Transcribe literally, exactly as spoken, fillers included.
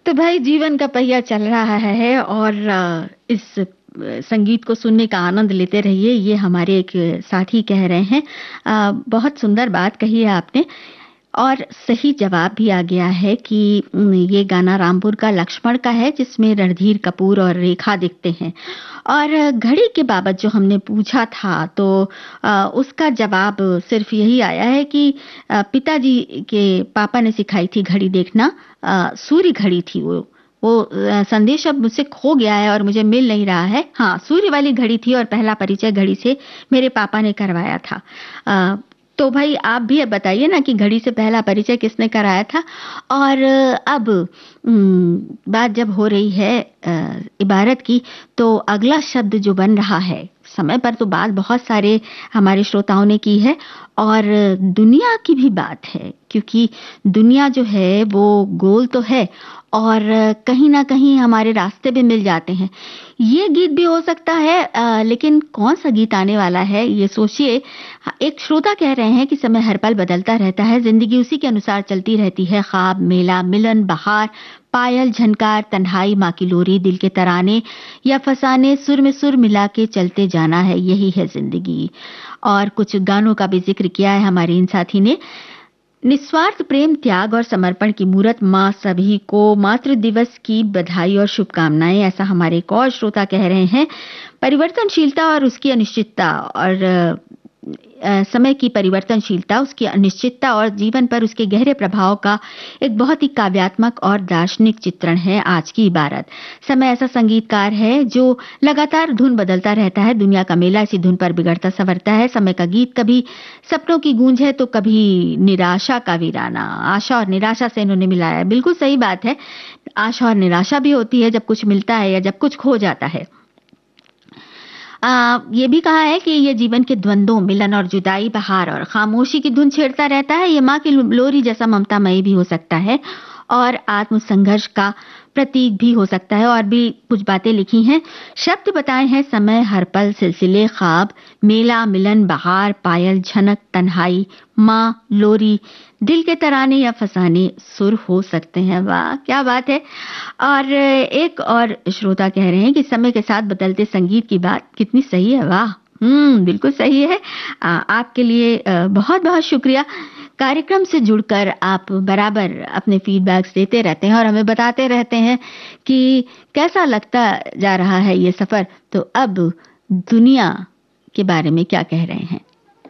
तो भाई जीवन का पहिया चल रहा है और अ, इस अ, संगीत को सुनने का आनंद लेते रहिए, ये हमारे एक साथी कह रहे हैं। अ, बहुत सुंदर बात कही है आपने और सही जवाब भी आ गया है कि उम, ये गाना रामपुर का लक्ष्मण का है जिसमें रणधीर कपूर और रेखा दिखते हैं। और अ, घड़ी के बाबत जो हमने पूछा था तो अ, उसका जवाब सिर्फ यही आया है कि अ, पिताजी के पापा ने सिखाई थी घड़ी देखना। अ, सूर्य घड़ी थी वो वो अ, संदेश अब मुझसे खो गया है और मुझे मिल नहीं रहा है। हाँ, सूर्य वाली घड़ी थी और पहला परिचय घड़ी से मेरे पापा ने करवाया था। अ, तो भाई आप भी अब बताइए ना कि घड़ी से पहला परिचय किसने कराया था? और अब उम, बात जब हो रही है अ, इबारत की, तो अगला शब्द जो बन रहा है, समय पर तो बात बहुत सारे हमारे श्रोताओं ने की है और दुनिया की भी बात है क्योंकि दुनिया जो है वो गोल तो है और कहीं न कहीं हमारे रास्ते भी मिल जाते हैं। ये गीत भी हो सकता है अ, लेकिन कौन-सा गीत आने वाला है ये सोचिए। हाँ, एक श्रोता कह रहे हैं कि समय हर पल बदलता रहता है, ज़िंदगी उसी के अनुसार चलती रहती है। ख्वाब, मेला, मिलन, बहार, पायल, झनकार, तन्हाई, माँ की लोरी, दिल के तराने या फसाने, सुर में सुर मिला के चलते जाना है, यही है ज़िंदगी। और कुछ गानों का भी ज़िक्र किया है हमारे इन साथी ने। निस्वार्थ प्रेम, त्याग और समर्पण की मूरत माँ, सभी को मातृ दिवस की बधाई और शुभकामनाएं, ऐसा हमारे एक और श्रोता कह रहे हैं। परिवर्तनशीलता और उसकी अनिश्चितता और अ, अ, समय की परिवर्तनशीलता, उसकी अनिश्चितता और जीवन पर उसके गहरे प्रभाव का एक बहुत ही काव्यात्मक और दार्शनिक चित्रण है आज की इबारत। समय ऐसा संगीतकार है जो लगातार धुन बदलता रहता है, दुनिया का मेला इसी धुन पर बिगड़ता संवरता है। समय का गीत कभी सपनों की गूंज है तो कभी निराशा का वीराना। आशा और निराशा से इन्होंने मिलाया है, बिल्कुल सही बात है। आशा और निराशा भी होती है जब कुछ मिलता है या जब कुछ खो जाता है। आ, ये भी कहा है कि ये जीवन के द्वंद्वों, मिलन और जुदाई, बहार और खामोशी की धुन छेड़ता रहता है। ये माँ की लोरी जैसा ममतामयी भी हो सकता है और आत्म संघर्ष का प्रतीक भी हो सकता है। और भी कुछ बातें लिखी हैं। शब्द बताए हैं समय, हर पल, सिलसिले, ख्वाब, मेला, मिलन, बहार, पायल, झनक, तन्हाई, माँ, लोरी, दिल के तराने या फसाने, सुर हो सकते हैं। वाह क्या बात है। और एक और श्रोता कह रहे हैं कि समय के साथ बदलते संगीत की बात कितनी सही है। वाह, हम्म, बिल्कुल सही है। आ, आपके लिए बहुत बहुत शुक्रिया। कार्यक्रम से जुड़कर आप बराबर अपने फीडबैक्स देते रहते हैं और हमें बताते रहते हैं कि कैसा लगता जा रहा है ये सफर। तो अब दुनिया के बारे में क्या कह रहे हैं?